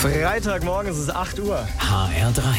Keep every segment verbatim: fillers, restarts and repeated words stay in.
Freitagmorgen, es ist acht Uhr. H R drei.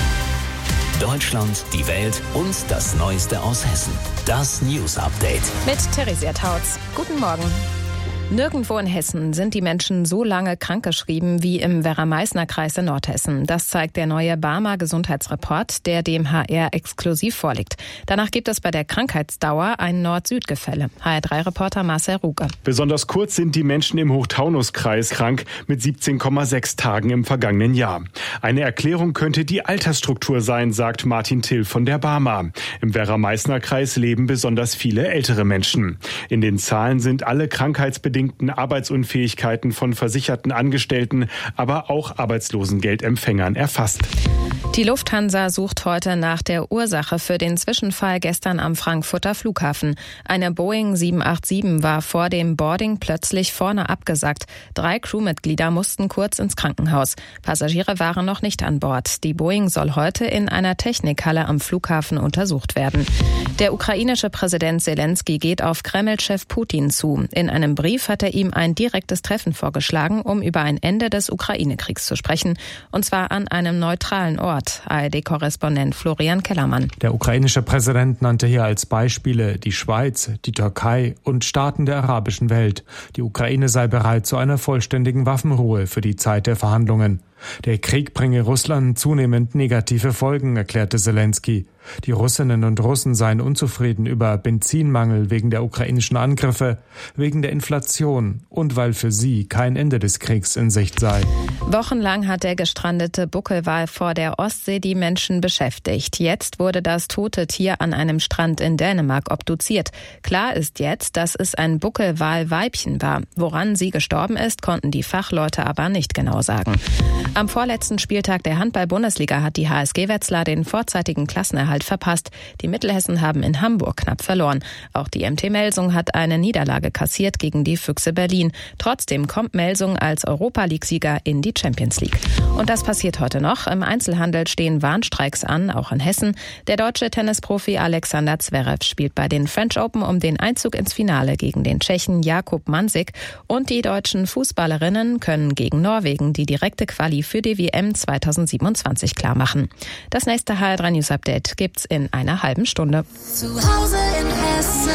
Deutschland, die Welt und das Neueste aus Hessen. Das News Update. Mit Theresia Tautz. Guten Morgen. Nirgendwo in Hessen sind die Menschen so lange krankgeschrieben wie im Werra-Meißner-Kreis in Nordhessen. Das zeigt der neue Barmer Gesundheitsreport, der dem H R exklusiv vorliegt. Danach gibt es bei der Krankheitsdauer ein Nord-Süd-Gefälle. H R drei Reporter Marcel Ruge. Besonders kurz sind die Menschen im Hochtaunuskreis krank mit siebzehn Komma sechs Tagen im vergangenen Jahr. Eine Erklärung könnte die Altersstruktur sein, sagt Martin Till von der Barmer. Im Werra-Meißner-Kreis leben besonders viele ältere Menschen. In den Zahlen sind alle krankheitsbedingten Arbeitsunfähigkeiten von versicherten Angestellten, aber auch Arbeitslosengeldempfängern erfasst. Die Lufthansa sucht heute nach der Ursache für den Zwischenfall gestern am Frankfurter Flughafen. Eine Boeing sieben acht sieben war vor dem Boarding plötzlich vorne abgesackt. Drei Crewmitglieder mussten kurz ins Krankenhaus. Passagiere waren noch nicht an Bord. Die Boeing soll heute in einer Technikhalle am Flughafen untersucht werden. Der ukrainische Präsident Zelensky geht auf Kreml-Chef Putin zu. In einem Brief hat er ihm ein direktes Treffen vorgeschlagen, um über ein Ende des Ukraine-Kriegs zu sprechen. Und zwar an einem neutralen Ort. A R D-Korrespondent Florian Kellermann. Der ukrainische Präsident nannte hier als Beispiele die Schweiz, die Türkei und Staaten der arabischen Welt. Die Ukraine sei bereit zu einer vollständigen Waffenruhe für die Zeit der Verhandlungen. Der Krieg bringe Russland zunehmend negative Folgen, erklärte Zelensky. Die Russinnen und Russen seien unzufrieden über Benzinmangel wegen der ukrainischen Angriffe, wegen der Inflation und weil für sie kein Ende des Kriegs in Sicht sei. Wochenlang hat der gestrandete Buckelwal vor der Ostsee die Menschen beschäftigt. Jetzt wurde das tote Tier an einem Strand in Dänemark obduziert. Klar ist jetzt, dass es ein Buckelwal-Weibchen war. Woran sie gestorben ist, konnten die Fachleute aber nicht genau sagen. Am vorletzten Spieltag der Handball-Bundesliga hat die H S G Wetzlar den vorzeitigen Klassenerhalt verpasst. Die Mittelhessen haben in Hamburg knapp verloren. Auch die M T Melsung hat eine Niederlage kassiert gegen die Füchse Berlin. Trotzdem kommt Melsung als Europa-League-Sieger in die Champions League. Und das passiert heute noch. Im Einzelhandel stehen Warnstreiks an, auch in Hessen. Der deutsche Tennisprofi Alexander Zverev spielt bei den French Open um den Einzug ins Finale gegen den Tschechen Jakub Mansik. Und die deutschen Fußballerinnen können gegen Norwegen die direkte Quali für die W M zweitausendsiebenundzwanzig klarmachen. Das nächste H R drei News Update gibt's in einer halben Stunde. Zu Hause in Hessen.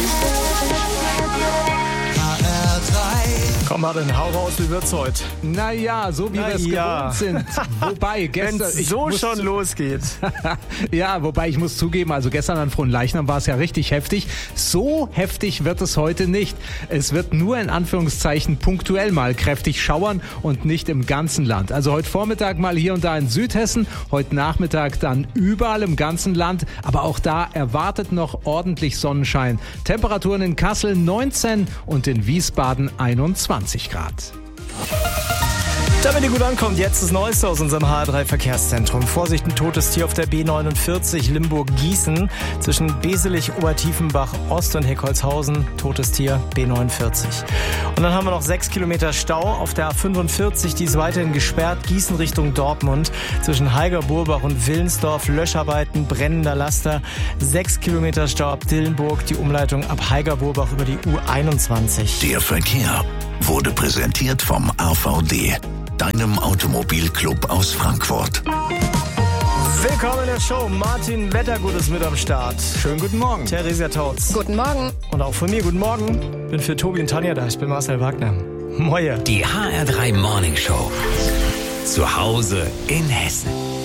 H R drei. Komm mal, dann hau raus, wie wird's heute? Naja, so wie Na wir es ja. gewohnt sind. Wobei, gestern... Wenn's ich so muss schon zu- losgeht. Ja, wobei ich muss zugeben, also gestern an Fronleichnam war es ja richtig heftig. So heftig wird es heute nicht. Es wird nur in Anführungszeichen punktuell mal kräftig schauern und nicht im ganzen Land. Also heute Vormittag mal hier und da in Südhessen, heute Nachmittag dann überall im ganzen Land. Aber auch da erwartet noch ordentlich Sonnenschein. Temperaturen in Kassel neunzehn und in Wiesbaden einundzwanzig Grad. Damit ihr gut ankommt, jetzt das Neueste aus unserem H R drei Verkehrszentrum. Vorsicht, ein totes Tier auf der B neunundvierzig Limburg-Gießen zwischen Beselich, Obertiefenbach, Ost- und Heckholzhausen. Totes Tier, B neunundvierzig. Und dann haben wir noch sechs Kilometer Stau auf der A fünfundvierzig. Die ist weiterhin gesperrt. Gießen Richtung Dortmund zwischen Heiger-Burbach und Willensdorf. Löscharbeiten, brennender Laster. Sechs Kilometer Stau ab Dillenburg. Die Umleitung ab Heiger-Burbach über die U einundzwanzig. Der Verkehr wurde präsentiert vom A V D, deinem Automobilclub aus Frankfurt. Willkommen in der Show. Martin Wettergut ist mit am Start. Schönen guten Morgen. Theresia Tautz. Guten Morgen. Und auch von mir, guten Morgen. Bin für Tobi und Tanja da. Ich bin Marcel Wagner. Moje. Die H R drei Morning Show. Zu Hause in Hessen.